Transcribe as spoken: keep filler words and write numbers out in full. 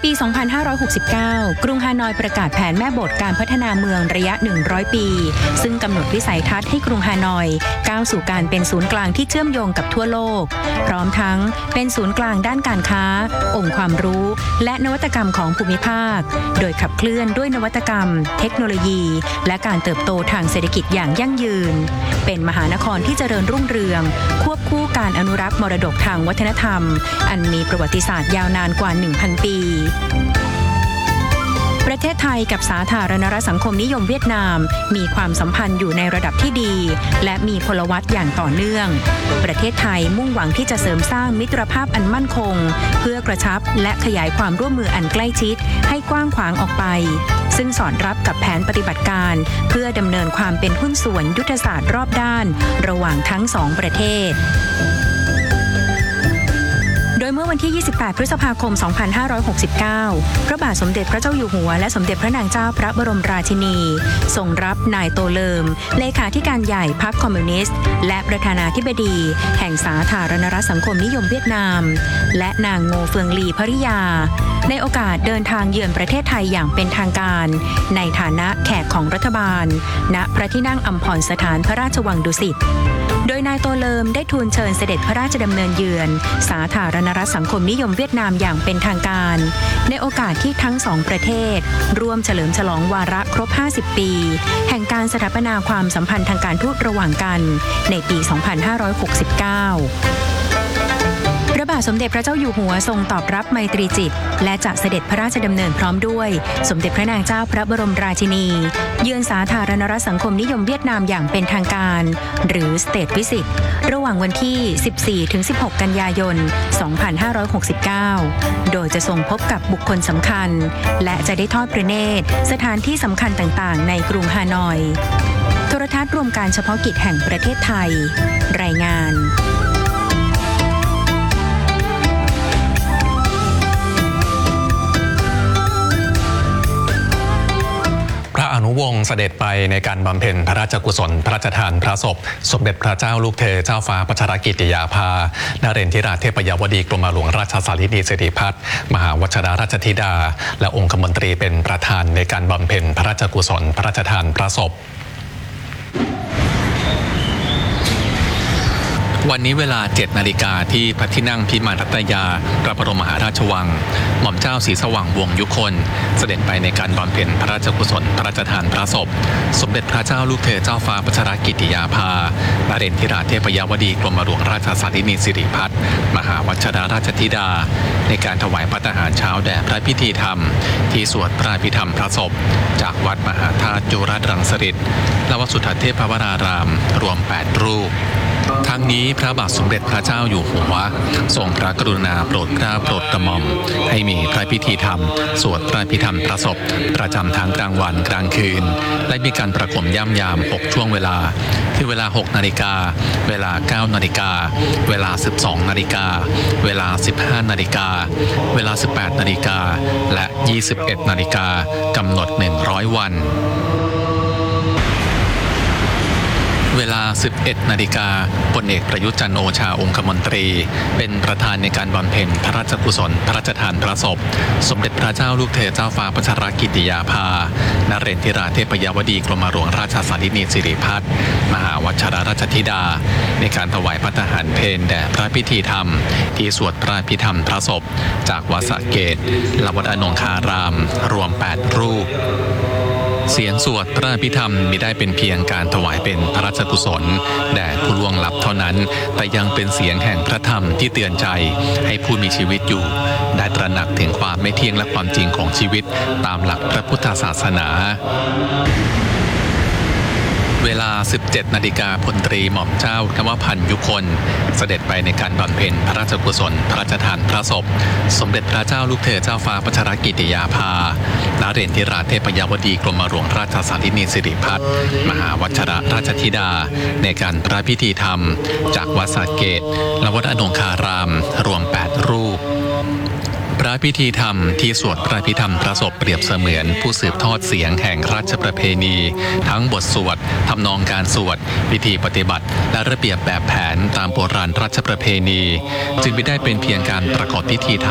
ปี สองพันห้าร้อยหกสิบเก้า กรุงฮานอยประกาศแผนแม่บทการพัฒนาเมืองระยะ หนึ่งร้อย ปี ซึ่งกำหนดวิสัยทัศน์ให้กรุงฮานอยก้าวสู่การเป็นศูนย์กลางที่เชื่อมโยงกับทั่วโลก พร้อมทั้งเป็นศูนย์กลางด้านการค้า องค์ความรู้ และนวัตกรรมของภูมิภาค โดยขับเคลื่อนด้วยนวัตกรรม เทคโนโลยี และการเติบโตทางเศรษฐกิจอย่างยั่งยืน เป็นมหานครที่เจริญรุ่งเรืองควบคู่การอนุรักษ์มรดกทางวัฒนธรรมอันมีประวัติศาสตร์ยาวนานกว่า หนึ่งพัน ปีประเทศไทยกับสาธารณรัฐสังคมนิยมเวียดนามมีความสัมพันธ์อยู่ในระดับที่ดีและมีพลวัตอย่างต่อเนื่องประเทศไทยมุ่งหวังที่จะเสริมสร้างมิตรภาพอันมั่นคงเพื่อกระชับและขยายความร่วมมืออันใกล้ชิดให้กว้างขวางออกไปซึ่งสอดรับกับแผนปฏิบัติการเพื่อดำเนินความเป็นหุ้นส่วนยุทธศาสตร์รอบด้านระหว่างทั้งสองประเทศโดยเมื่อวันที่ ยี่สิบแปด พฤษภาคม สองพันห้าร้อยหกสิบเก้า พระบาทสมเด็จพระเจ้าอยู่หัวและสมเด็จพระนางเจ้าพระบรมราชินีทรงรับนายโตเลิมเลขาธิการใหญ่พรรคคอมมิวนิสต์และประธานาธิบดีแห่งสาธารณรัฐสังคมนิยมเวียดนามและนางโงเฟืองลีภริยาในโอกาสเดินทางเยือนประเทศไทยอย่างเป็นทางการในฐานะแขกของรัฐบาลณพระที่นั่งอัมพรสถานพระราชวังดุสิตโดยนายโตเลิมได้ทูลเชิญเสด็จพระราชดำเนินเยือนสาธารณรัฐสังคมนิยมเวียดนามอย่างเป็นทางการในโอกาสที่ทั้งสองประเทศร่วมเฉลิมฉลองวาระครบ ห้าสิบ ปีแห่งการสถาปนาความสัมพันธ์ทางการทูตระหว่างกันในปี สองพันห้าร้อยหกสิบเก้าพระบาทสมเด็จพระเจ้าอยู่หัวทรงตอบรับไมตรีจิตและจะเสด็จพระราชดำเนินพร้อมด้วยสมเด็จพระนางเจ้าพระบรมราชินีเยือนสาธารณรัฐสังคมนิยมเวียดนามอย่างเป็นทางการหรือ State Visit ระหว่างวันที่ สิบสี่ถึงสิบหก กันยายน สองพันห้าร้อยหกสิบเก้า โดยจะทรงพบกับบุคคลสำคัญและจะได้ทอดพระเนตรสถานที่สำคัญต่างๆในกรุงฮานอยโทรทัศน์รวมการเฉพาะกิจแห่งประเทศไทยรายงานพระอนุวงศ์เสด็จไปในการบำเพ็ญพระราชกุศลพระราชทานพระศพสมเด็จพระเจ้าลูกเธอเจ้าฟ้าพัชรกิติยาภานเรนทิราเทพยวดีกรมหลวงราชสารินีสิริพัฒน์มหาวชิราราชธิดาและองคมนตรีเป็นประธานในการบำเพ็ญพระราชกุศลพระราชทานพระศพวันนี้เวลา เจ็ด นาฬิกาที่พระที่นั่งพิมานรัตยาพระบรมมหาราชวังหม่อมเจ้าศรีสว่างวงศ์ยุคนเสด็จไปในการบำเพ็ญพระราชกุศลพระราชทานพระศพสมเด็จพระเจ้าลูกเธอเจ้าฟ้าพัชรกิติยาภานเรนทิราเทพยวดีกรมหลวงราชสารินีสิริพัฒน์มหาวชิราราชธิดาในการถวายภัตตาหารเช้าแด่พระพิธีธรรมที่สวดพระพิธรรมพระศพจากวัดมหาธาตุจุฬารังสฤษฎ์และวัดสุทัศน์เทพวรารามรวมแปดรูปทั้งนี้พระบาทสมเด็จพระเจ้าอยู่หัวทรงพระกรุณาโปรดเกล้าโปรดกระหม่อมให้มีพระพิธีธรรมสวดพระพิธรรมพระศพประจำทั้งกลางวันกลางคืนและมีการประคมย่ำยามหกช่วงเวลาคือเวลาหกนาฬิกาเวลาเก้านาฬิกาเวลาสิบสองนาฬิกาเวลาสิบห้านาฬิกาเวลาสิบแปดนาฬิกาและยี่สิบเอ็ดนาฬิกากำหนดหนึ่งร้อยวันเวลา สิบเอ็ด นาฬิกาพลเอกประยุทธ์จันทร์โอชาองคมนตรีเป็นประธานในการบำเพ็ญพระราชกุศลพระราชทานพระศพสมเด็จพระเจ้าลูกเธอเจ้าฟ้าพัชรกิติยาภานเรนทิราเทพยวดีกรมหลวงราชสารินีสิริพัฒน์มหาวชิราราชธิดาในการถวายภัตตาหารเพลแด่พระพิธีธรรมที่สวดพระพิธรรมพระศพจากวัดสระเกตและวัดอนงคารามรวมแปดรูปเสียงสวดพระพิธรรมมิได้เป็นเพียงการถวายเป็นพระราชกุศลแด่ผู้ล่วงลับเท่านั้นแต่ยังเป็นเสียงแห่งพระธรรมที่เตือนใจให้ผู้มีชีวิตอยู่ได้ตระหนักถึงความไม่เที่ยงและความจริงของชีวิตตามหลักพระพุทธศาสนาเวลา สิบเจ็ด นาฬิกาพลตรีหม่อมเจ้าคำว่าพันยุคนเสด็จไปในการบำเพ็ญพระราชกุศลพระราชทานพระศพสมเด็จพระเจ้าลูกเธอเจ้าฟ้าพัชรกิติยาภานเรนทิราเทพยวดีกรมหลวงราชสารินีสิริพัฒน์มหาวชิราราชธิดาในการพระพิธีธรรมจากวัดสระเกตและวัดอนงคารามรวมแปดรูปพระพิธีธรรมที่สวดพระพิธรรมพระศพเปรียบเสมือนผู้สืบทอดเสียงแห่งราชประเพณีทั้งบทสวดทำนองการสวดพิธีปฏิบัติและระเบียบแบบแผนตามโบราณราชประเพณีจึงไม่ได้เป็นเพียงการประกอบพิธี